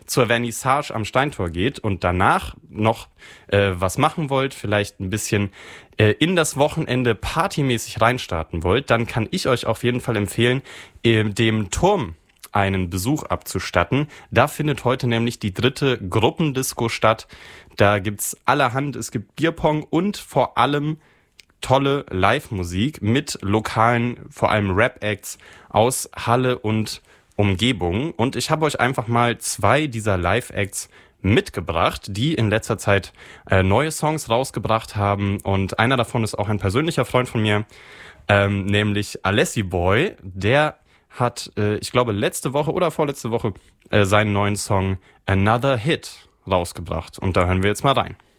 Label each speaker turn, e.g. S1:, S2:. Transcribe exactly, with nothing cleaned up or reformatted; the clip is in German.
S1: zur Vernissage am Steintor geht und danach noch äh, was machen wollt, vielleicht ein bisschen äh, in das Wochenende partymäßig reinstarten wollt, dann kann ich euch auf jeden Fall empfehlen, äh, dem Turm einen Besuch abzustatten. Da findet heute nämlich die dritte Gruppendisco statt. Da gibt's allerhand, es gibt Bierpong und vor allem tolle Live-Musik mit lokalen, vor allem Rap-Acts aus Halle und Umgebung. Und ich habe euch einfach mal zwei dieser Live-Acts mitgebracht, die in letzter Zeit äh, neue Songs rausgebracht haben. Und einer davon ist auch ein persönlicher Freund von mir, ähm, nämlich Alessi Boy. Der hat, äh, ich glaube, letzte Woche oder vorletzte Woche äh, seinen neuen Song Another Hit rausgebracht. Und da hören wir jetzt mal rein.